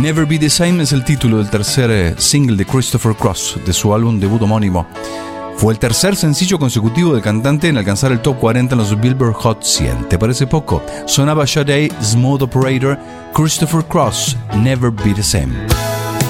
Never Be the Same es el título del tercer single de Christopher Cross de su álbum debut homónimo. Fue el tercer sencillo consecutivo del cantante en alcanzar el top 40 en los Billboard Hot 100. ¿Te parece poco? Sonaba Sade, Smooth Operator, Christopher Cross, Never Be the Same.